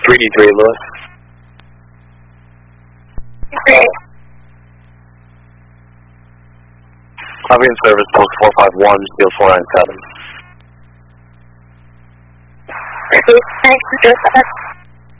3D3, Lewis. Great. Copy in service, post 451, steel 497. Thanks, Joseph.